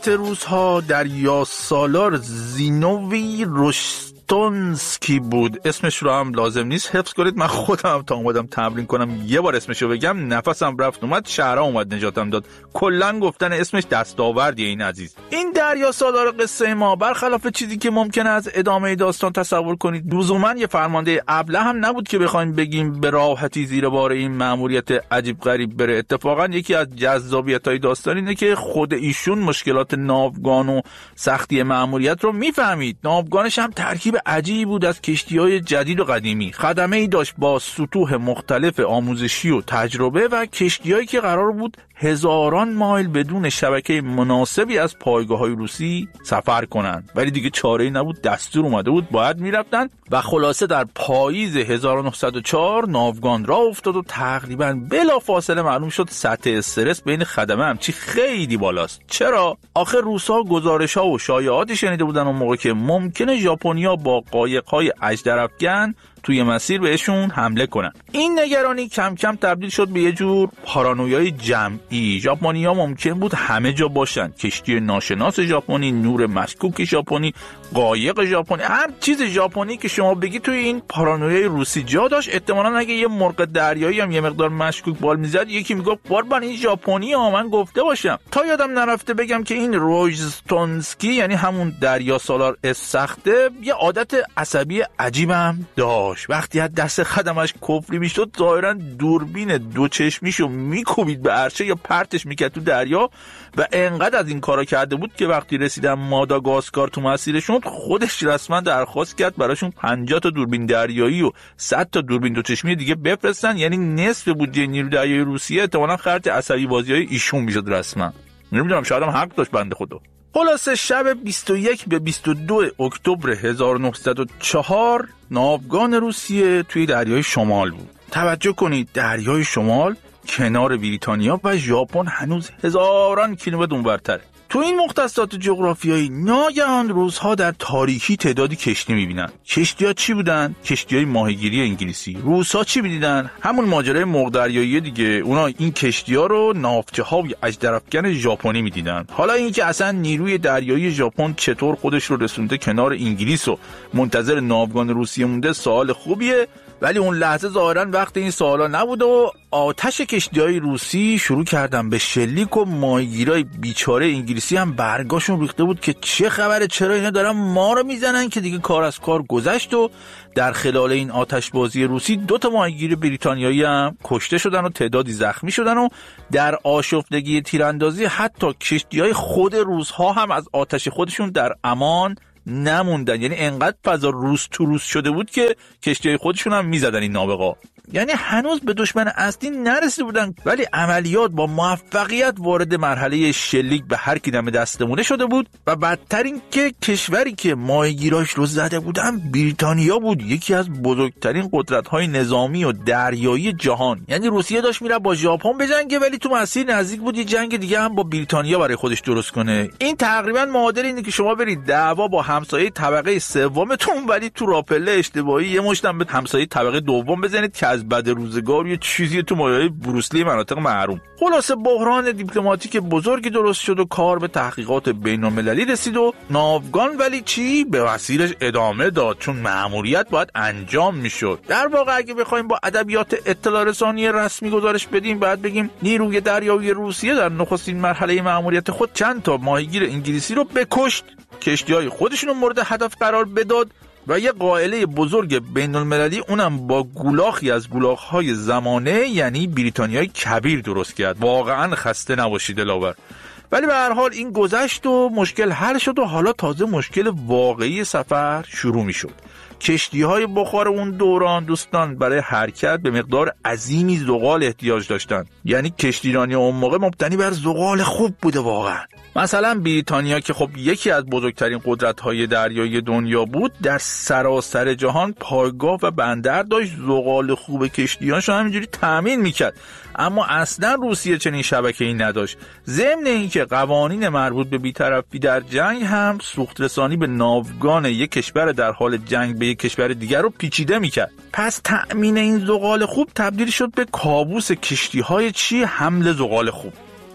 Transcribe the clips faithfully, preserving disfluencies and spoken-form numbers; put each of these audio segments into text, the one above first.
روزها دریا سالار زینوی رستونسکی بود. اسمش رو هم لازم نیست حفظ کنید، من خودم تا اومدم تمرین کنم یه بار اسمش رو بگم نفسم رفت اومد، شهرها اومد نجاتم داد. کلا گفتن اسمش دستاوردیه این عزیز. این دریا سالار قصه ما برخلاف چیزی که ممکنه از ادامه داستان تصور کنید لزوما یه فرمانده ابله هم نبود که بخوایم بگیم به راحتی زیر بار این مأموریت عجیب غریب بره. اتفاقا یکی از جذابیت‌های داستان اینه که خود ایشون مشکلات ناوگان و سختی مأموریت رو میفهمید. ناوگانش هم ترکیب عجیبی بود از کشتی‌های جدید و قدیمی. خدمه‌ای داشت با سطوح مختلف آموزشی و تجربه و کشتی‌هایی که قرار بود هزاران مایل بدون شبکه مناسبی از پایگاه‌های روسی سفر کنند. ولی دیگه چاره‌ای نبود، دستور اومده بود باید میرفتن و خلاصه در پاییز هزار و نهصد و چهار ناوگان راه افتاد و تقریباً بلافاصله معلوم شد سطح استرس بین خدمه هم چی خیلی بالاست. چرا؟ آخه روس‌ها گزارش‌ها و شایعاتی شنیده بودن اون موقع که ممکنه ژاپنی‌ها با قایق‌های اژدرافکن توی مسیر بهشون حمله کنن. این نگرانی کم کم تبدیل شد به یه جور پارانویای جمعی. ژاپنی‌ها ممکن بود همه جا باشن، کشتی ناشناس ژاپنی، نور مشکوک ژاپنی، قایق ژاپنی، هر چیز ژاپنی که شما بگی توی این پارانویای روسی جا داشت. احتمالاً اگه یه مرغ دریایی هم یه مقدار مشکوک بال میزد یکی میگفت قربان این ژاپنی ها، من گفته باشم. تا یادم نرفته بگم که این روژستونسکی یعنی همون دریا سالار سخته یه عادت عصبی عجیبم داشت. وقتی از دست خدمش کفری میشد ظاهرا دوربین دو چشمیشو میکوبید به عرشه یا پرتش میکرد تو دریا و انقدر از این کارا کرده بود که وقتی رسیدن ماداگاسکار تو مسیرشون خودش رسما درخواست کرد براشون پنجاه تا دوربین دریایی و صد تا دوربین دو چشمی دیگه بفرستن. یعنی نصف بودجه نیروی دریایی روسیه احتمالاً خرج عصبی بازیای ایشون میشد رسما. نمیدونم شاید هم حق داشت بنده خدا. خلاصه شب بیست و یک به بیست و دو اکتبر هزار و نهصد و چهار ناوگان روسیه توی دریای شمال بود. توجه کنید دریای شمال کنار بریتانیا و ژاپن هنوز هزاران کیلومتر اونورتره. تو این مختصات جغرافیایی ناگهان روزها در تاریکی تعدادی کشتی میبینن. کشتی‌ها چی بودن؟ کشتی‌های ماهیگیری انگلیسی. روس‌ها چی می‌دیدن؟ همون ماجرای مرغ دریایی دیگه. اونا این کشتی‌ها رو ناوچه‌های اژدرافکن ژاپنی می‌دیدن. حالا اینکه اصلا نیروی دریایی ژاپن چطور خودش رو رسونده کنار انگلیس و منتظر ناوگان روسیه مونده سوال خوبیه، ولی اون لحظه ظاهراً وقت این سوالا نبود و آتش کشتی‌های روسی شروع کردن به شلیک و ماهیگیرای بیچاره انگلیسی هم برگاشون ریخته بود که چه خبره، چرا اینا دارن ما رو میزنن، که دیگه کار از کار گذشت و در خلال این آتشبازی روسی دو تا ماهیگیر بریتانیایی هم کشته شدن و تعدادی زخمی شدن و در آشفتگی تیراندازی حتی کشتی‌های خود روس‌ها هم از آتش خودشون در امان نموندن. یعنی انقدر فضا روس تو روس شده بود که کشتی‌های خودشون هم میزدن این نابغا. یعنی هنوز به دشمن اصلی نرسیده بودن ولی عملیات با موفقیت وارد مرحله شلیک به هر کی دم دستمونه شده بود و بدتر این که کشوری که ماهیگیراش رو زده بودن بریتانیا بود، یکی از بزرگترین قدرت‌های نظامی و دریایی جهان. یعنی روسیه داشت میره با ژاپن بجنگه ولی تو مسیر نزدیک بود یه جنگ دیگه هم با بریتانیا برای خودش درست کنه. این تقریبا معادل اینه که شما برید دعوا با همسایه طبقه سومتون ولی تو راپله اشتباهی یه مشتم به همسایه طبقه دوم بزنید که از بعد روزگار یه چیزی تو مایه بروسلی مناطق محروم. خلاصه بحران دیپلماتیک بزرگی درست شد و کار به تحقیقات بین‌المللی رسید و ناوگان ولی چی به مسیرش ادامه داد چون مأموریت باید انجام میشد. در واقع اگه بخوایم با ادبیات اطلاع رسانی رسمی گزارش بدیم باید بگیم نیروی دریایی روسیه در نخستین مرحله مأموریت خود چند تا ماهیگیر انگلیسی رو بکشت، کشتی‌های خودشون رو مورد هدف قرار بداد و یه قائله بزرگ بین المللی اونم با گولاخی از گولاخ‌های زمانه یعنی بریتانیای کبیر درست کرد. واقعا خسته نباشید دلاور. ولی به هر حال این گذشت و مشکل حل شد و حالا تازه مشکل واقعی سفر شروع می شد. کشتی‌های بخار اون دوران دوستان برای حرکت به مقدار عظیمی زغال احتیاج داشتن. یعنی کشتیرانی اون موقع مبتنی بر زغال خوب بوده واقعا. مثلا بریتانیا که خب یکی از بزرگترین قدرت‌های دریایی دنیا بود در سراسر جهان پایگاه و بندر داشت، زغال خوب کشتیانش رو همینجوری تامین میکرد. اما اصلا روسیه چنین شبکه‌ای نداشت. ضمن اینکه قوانین مربوط به بی‌طرفی در جنگ هم سوخت رسانی به ناوگان یک کشور در حال جنگ به یک کشور دیگر رو پیچیده میکرد. پس تأمین این زغال خوب تبدیل شد به کابوس کشتی‌های چی حمل زغال خوب.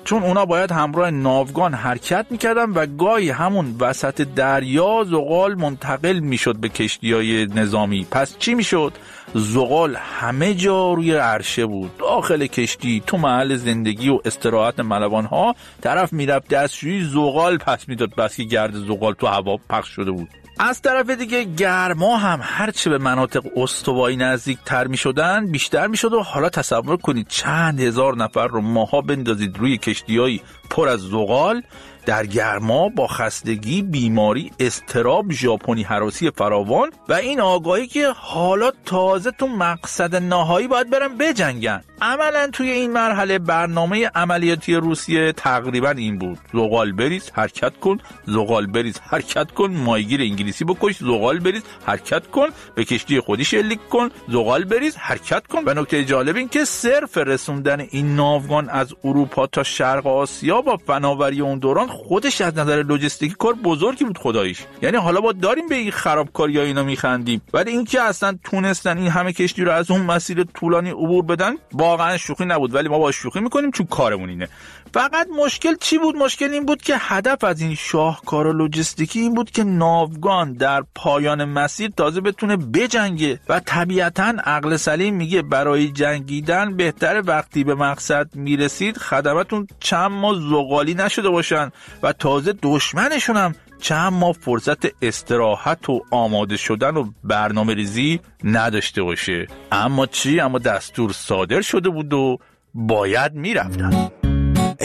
چون اونا باید همراه ناوگان حرکت میکردن و گاهی همون وسط دریا زغال منتقل میشد به کشتی‌های نظامی. پس چی میشد؟ زغال همه جا روی عرشه بود، داخل کشتی، تو محل زندگی و استراحت ملوان‌ها. طرف میرفت دستشویی، زغال پس میداد، بس که گرد زغال تو هوا پخش شده بود. از طرف دیگه گرما هم هرچه به مناطق استوایی نزدیک تر می شدن بیشتر می شد و حالا تصور کنید چند هزار نفر رو ماها بندازید روی کشتی‌های پر از زغال در گرما، با خستگی، بیماری، اضطراب، ژاپنی هراسی فراوان و این آگاهی که حالا تازه تو مقصد نهایی باید برن بجنگن. عملا توی این مرحله برنامه عملیاتی روسیه تقریبا این بود: زغال بریز حرکت کن، زغال بریز حرکت کن، ماهیگیر انگلیسی بکش، زغال بریز حرکت کن، به کشتی خودی شلیک کن، زغال بریز حرکت کن. و نکته جالب این که صرف رسوندن این ناوگان از اروپا تا شرق آسیا با فناوری اون دوران خودش از نظر لوجستیکی کار بزرگی بود خداییش. یعنی حالا با داریم به این خرابکاری ها اینا میخندیم، ولی این که اصلا تونستن این همه کشتی رو از اون مسیر طولانی عبور بدن واقعا شوخی نبود، ولی ما با شوخی میکنیم چون کارمون اینه. فقط مشکل چی بود؟ مشکل این بود که هدف از این شاهکار لوجستیکی این بود که ناوگان در پایان مسیر تازه بتونه بجنگه و طبیعتاً عقل سلیم میگه برای جنگیدن بهتره وقتی به مقصد میرسید خدمتون چند ماه زغالی نشده باشن و تازه دشمنشون هم چند ماه فرصت استراحت و آماده شدن و برنامه ریزی نداشته باشه. اما چی؟ اما دستور صادر شده بود و باید میرفتن.